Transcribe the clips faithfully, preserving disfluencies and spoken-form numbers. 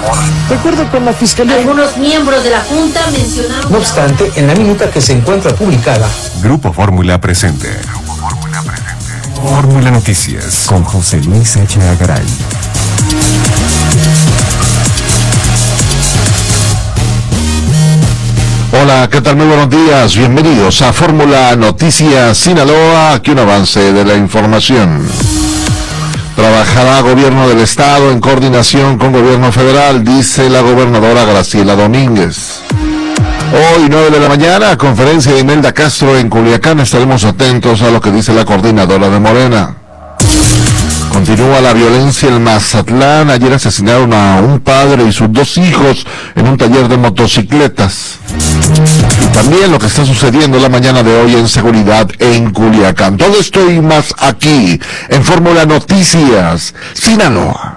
De acuerdo con la Fiscalía, algunos miembros de la Junta mencionaron... No obstante, en la minuta que se encuentra publicada, Grupo Fórmula presente. Grupo Fórmula presente. Fórmula Noticias con José Luis Echeverría Garay. Hola, ¿qué tal? Muy buenos días. Bienvenidos a Fórmula Noticias Sinaloa. Aquí un avance de la información. Trabajará Gobierno del Estado en coordinación con Gobierno Federal, dice la gobernadora Graciela Domínguez. Hoy, nueve de la mañana, conferencia de Imelda Castro en Culiacán. Estaremos atentos a lo que dice la coordinadora de Morena. Continúa la violencia en Mazatlán. Ayer asesinaron a un padre y sus dos hijos en un taller de motocicletas. Y también lo que está sucediendo la mañana de hoy en seguridad en Culiacán. Todo esto y más aquí, en Fórmula Noticias Sinaloa.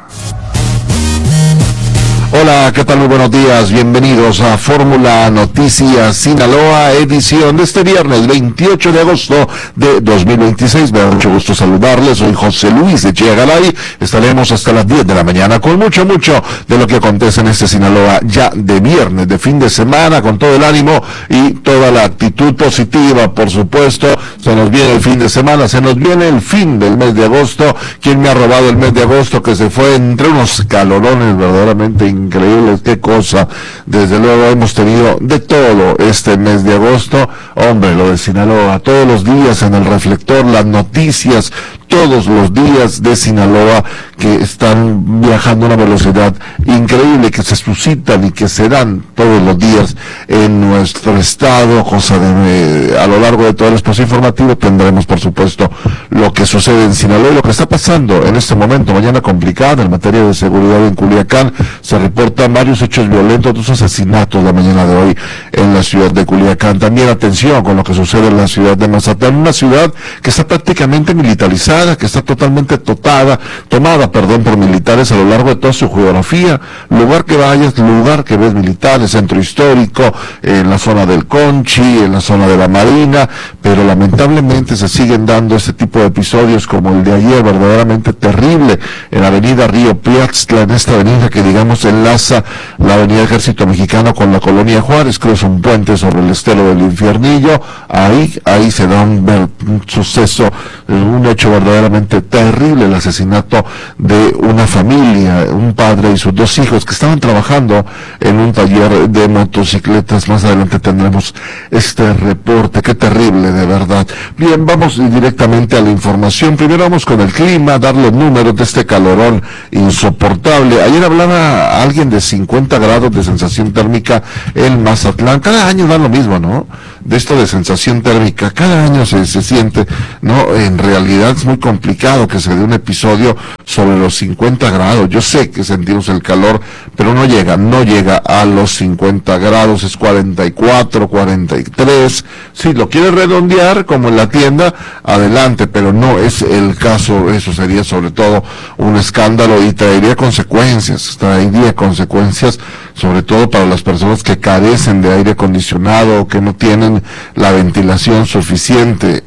Hola, ¿qué tal? Muy buenos días, bienvenidos a Fórmula Noticias Sinaloa, edición de este viernes veintiocho de agosto de dos mil veintiséis. Me da mucho gusto saludarles, soy José Luis Echeverría Garay. Estaremos hasta las diez de la mañana con mucho, mucho de lo que acontece en este Sinaloa ya de viernes, de fin de semana, con todo el ánimo y toda la actitud positiva, por supuesto. Se nos viene el fin de semana, se nos viene el fin del mes de agosto. ¿Quién me ha robado el mes de agosto que se fue entre unos calorones verdaderamente increíbles? Qué cosa. Desde luego hemos tenido de todo este mes de agosto. Hombre, lo de Sinaloa, todos los días en el reflector, las noticias, todos los días de Sinaloa que están viajando a una velocidad increíble, que se suscitan y que se dan todos los días en nuestro estado, cosa de, eh, a lo largo de todo el espacio informativo tendremos por supuesto lo que sucede en Sinaloa y lo que está pasando en este momento. Mañana complicada en materia de seguridad en Culiacán. Se reportan varios hechos violentos, dos asesinatos la mañana de hoy en la ciudad de Culiacán. También atención con lo que sucede en la ciudad de Mazatlán, una ciudad que está prácticamente militarizada, que está totalmente totada, tomada, perdón, por militares a lo largo de toda su geografía. Lugar que vayas, lugar que ves militares, centro histórico, en la zona del Conchi, en la zona de la Marina, pero lamentablemente se siguen dando este tipo de episodios como el de ayer, verdaderamente terrible, en la avenida Río Piaxtla, en esta avenida que digamos enlaza la avenida Ejército Mexicano con la colonia Juárez, cruza un puente sobre el estero del Infiernillo. Ahí, ahí se da un, un suceso, un hecho verdaderamente terrible, el asesinato de una familia, un padre y sus dos hijos que estaban trabajando en un taller de motocicletas. Más adelante tendremos este reporte, qué terrible de verdad. Bien, vamos directamente a la información. Primero vamos con el clima, dar los números de este calorón insoportable. Ayer hablaba alguien de cincuenta grados de sensación térmica en Mazatlán. Cada año da lo mismo, ¿no? De esto de sensación térmica, cada año se, se siente, ¿no? En realidad es muy complicado que se dé un episodio sobre los cincuenta grados. Yo sé que sentimos el calor, pero no llega, no llega a los cincuenta grados, es cuarenta y cuatro, cuarenta y tres. Si lo quiere redondear, como en la tienda, adelante, pero no es el caso. Eso sería sobre todo un escándalo y traería consecuencias, traería consecuencias sobre todo para las personas que carecen de aire acondicionado o que no tienen la ventilación suficiente.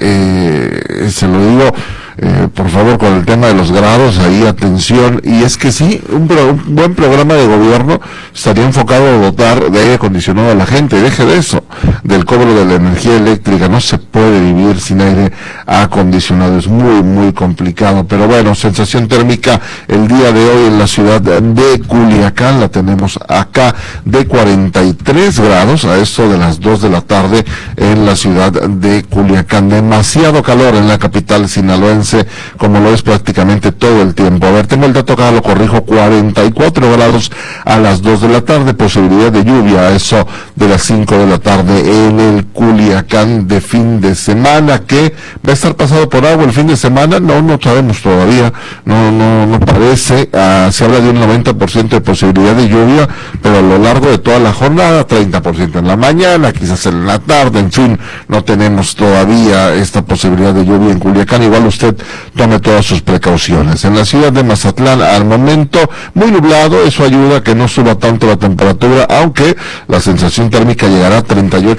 Eh, se lo digo, eh, por favor, con el tema de los grados, ahí atención. Y es que sí, un, pro, un buen programa de gobierno estaría enfocado a dotar de aire acondicionado a la gente. Deje de eso, del cobro de la energía eléctrica. No se puede vivir sin aire acondicionado, es muy, muy complicado. Pero bueno, sensación térmica el día de hoy en la ciudad de Culiacán, la tenemos acá de cuarenta y tres grados a esto de las dos de la tarde en la ciudad de Culiacán. Demasiado calor en la capital sinaloense, como lo es prácticamente todo el tiempo. A ver, tengo el dato acá, lo corrijo, cuarenta y cuatro grados a las dos de la tarde, posibilidad de lluvia a eso de las cinco de la tarde en el Culiacán de fin de semana. ¿Que va a estar pasado por agua el fin de semana? No, no sabemos todavía, no, no, no parece. Uh, se habla de un noventa por ciento de posibilidad de lluvia, pero a lo largo de toda la jornada, treinta por ciento en la mañana, quizás en la tarde, en fin, no tenemos todavía esta posibilidad de lluvia en Culiacán. Igual usted tome todas sus precauciones. En la ciudad de Mazatlán, al momento, muy nublado, eso ayuda a que no suba tanto la temperatura, aunque la sensación térmica llegará a treinta y ocho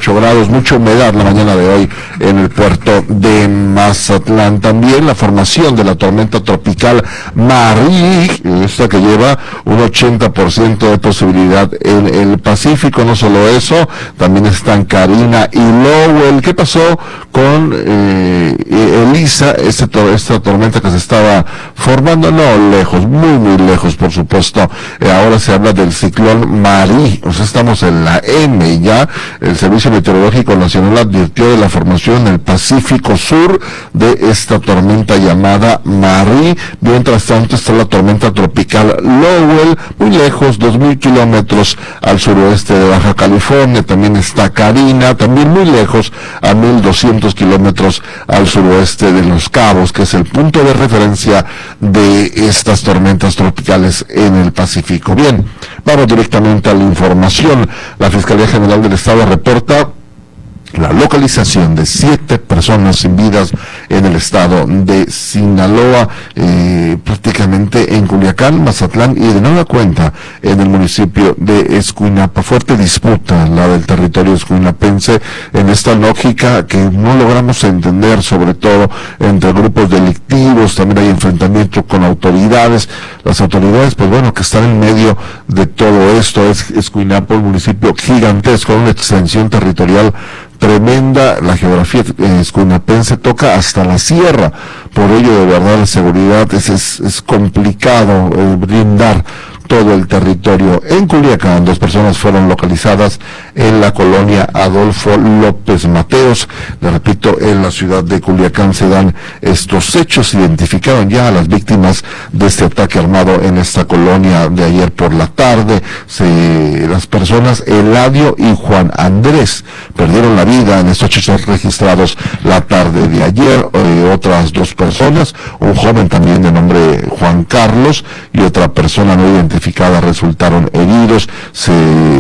ocho grados, mucha humedad la mañana de hoy en el puerto de Mazatlán. También la formación de la tormenta tropical Marie, esta que lleva un ochenta por ciento de posibilidad en el Pacífico. No solo eso, también están Karina y Lowell. ¿Qué pasó con eh, Elisa, este, esta tormenta que se estaba formando? No, lejos, muy muy lejos, por supuesto. Eh, ahora se habla del ciclón Marie, o sea, estamos en la M ya. El Servicio Meteorológico Nacional advirtió de la formación en el Pacífico Sur de esta tormenta llamada Marie. Mientras tanto está la tormenta tropical Lowell, muy lejos, dos mil kilómetros al suroeste de Baja California. También está Karina, también muy lejos, a mil doscientos kilómetros al suroeste de Los Cabos, que es el punto de referencia de estas tormentas tropicales en el Pacífico. Bien, vamos directamente a la información. La Fiscalía General del Estado reporta la localización de siete personas sin vidas en el estado de Sinaloa, eh, prácticamente en Culiacán, Mazatlán y de nueva cuenta en el municipio de Escuinapa. Fuerte disputa la del territorio escuinapense en esta lógica que no logramos entender, sobre todo entre grupos delictivos. También hay enfrentamiento con autoridades. Las autoridades, pues bueno, que están en medio de todo esto. Es Escuinapa, un municipio gigantesco, una extensión territorial tremenda. La geografía eh, escuinapense toca hasta la sierra, por ello de verdad la seguridad es, es, es complicado eh, brindar todo el territorio. En Culiacán, dos personas fueron localizadas en la colonia Adolfo López Mateos. Le repito, en la ciudad de Culiacán se dan estos hechos. Identificaron ya a las víctimas de este ataque armado en esta colonia de ayer por la tarde. Se, las personas Eladio y Juan Andrés perdieron la vida en estos hechos registrados la tarde de ayer. Eh, otras dos personas, un joven también de nombre Juan Carlos y otra persona no identificada, resultaron heridos. Se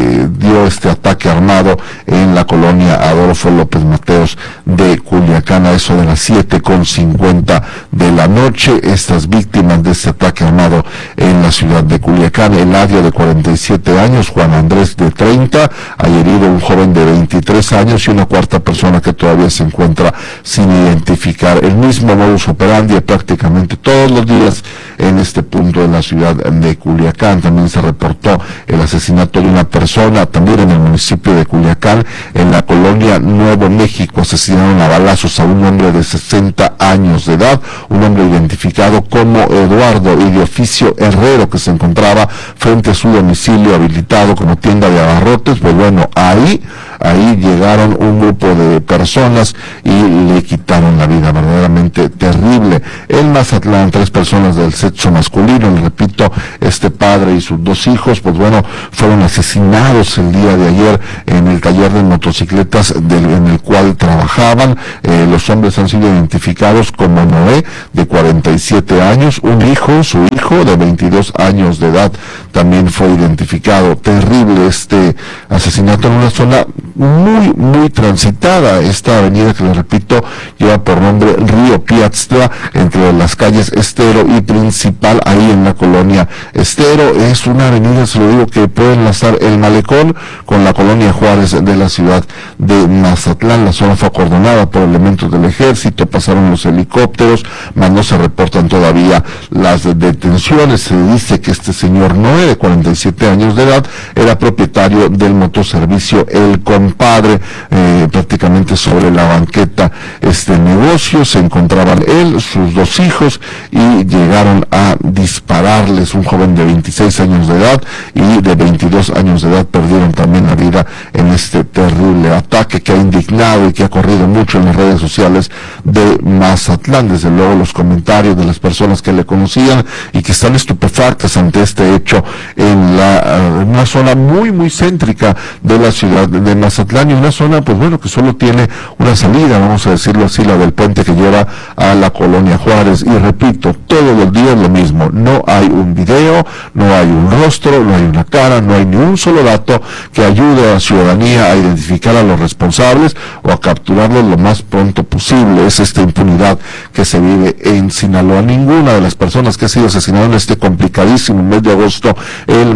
dio este ataque armado en la colonia Adolfo López Mateos de Culiacán a eso de las siete con cincuenta de la noche. Estas víctimas de este ataque armado en la ciudad de Culiacán: Eladio, de cuarenta y siete años, Juan Andrés, de treinta, hay herido un joven de veintitrés años y una cuarta persona que todavía se encuentra sin identificar. El mismo modus operandi prácticamente todos los días en este punto de la ciudad de Culiacán. También se reportó el asesinato de una persona, también en el municipio de Culiacán, en la colonia Nuevo México. Asesinaron a balazos a un hombre de sesenta años de edad, un hombre identificado como Eduardo y de oficio Herrero, que se encontraba frente a su domicilio habilitado como tienda de abarrotes. Pues bueno, ahí, ahí llegaron un grupo de personas y le quitaron la vida. Verdaderamente terrible. En Mazatlán, tres personas del sexo masculino, le repito, este padre y sus dos hijos, pues bueno, fueron asesinados el día de ayer en el taller de motocicletas del, en el cual trabajaban. Eh, los hombres han sido identificados como Noé, de cuarenta y siete años, un hijo, su hijo de veintidós años de edad, también fue identificado. Terrible este asesinato en una zona muy, muy transitada. Esta avenida, que les repito, lleva por nombre Río Piatztla, entre las calles Estero y Principal, ahí en la colonia Estero. Es una avenida, se lo digo, que puede enlazar el Malecón con la colonia Juárez de la ciudad de Mazatlán. La zona fue acordonada por elementos del ejército, pasaron los helicópteros, mas no se reportan todavía las detenciones. Se dice que este señor Noé, de cuarenta y siete años de edad, era propietario del motoservicio El Compadre. Eh, prácticamente sobre la banqueta este negocio se encontraban él, sus dos hijos, y llegaron a dispararles. Un joven de veintiséis años de edad y de veintidós años de edad perdieron también la vida en este terrible ataque que ha indignado y que ha corrido mucho en las redes sociales de Mazatlán. Desde luego los comentarios de las personas que le conocían y que están estupefactas ante este hecho en la en una zona muy muy céntrica de la ciudad de Mazatlán, y una zona pues bueno que solo tiene una salida, vamos a decirlo así, la del puente que lleva a la colonia Juárez. Y repito, todos los días lo mismo, no hay un video, no hay un rostro, no hay una cara, no hay ni un solo dato que ayude a la ciudadanía a identificar a los responsables o a capturarlos lo más pronto posible. Es esta impunidad que se vive en Sinaloa. Ninguna de las personas que ha sido asesinada en este complicadísimo mes de agosto en Mazatlán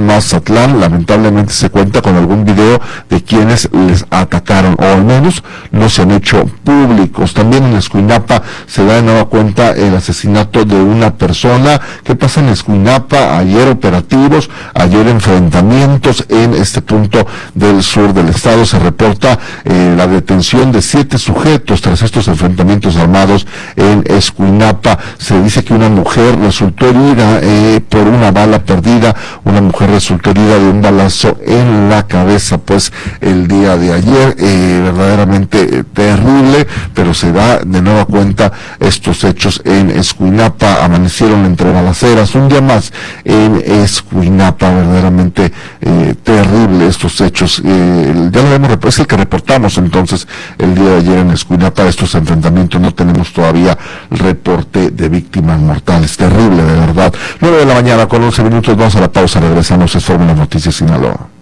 Mazatlán lamentablemente se cuenta con algún video de quienes les atacaron, o al menos no se han hecho públicos. También en Escuinapa se da de nueva cuenta el asesinato de una persona. ¿Qué pasa en Escuinapa? Ayer operativos, ayer enfrentamientos en este punto del sur del estado. Se reporta eh, la detención de siete sujetos tras estos enfrentamientos armados en Escuinapa. Se dice que una mujer resultó herida eh, por una bala perdida, una mujer resultó herida de un balazo en la cabeza, pues el día de ayer, eh, verdaderamente eh, terrible, pero se da de nueva cuenta estos hechos en Escuinapa. Amanecieron entre balaceras, un día más en Escuinapa, verdaderamente eh, terrible estos hechos. Eh, ya lo hemos, es el que reportamos entonces el día de ayer en Escuinapa, estos enfrentamientos. No tenemos todavía reporte de víctimas mortales. Terrible, de verdad. nueve de la mañana con once minutos, vamos a la pausa, regresamos. Es Fórmula Noticias Sinaloa.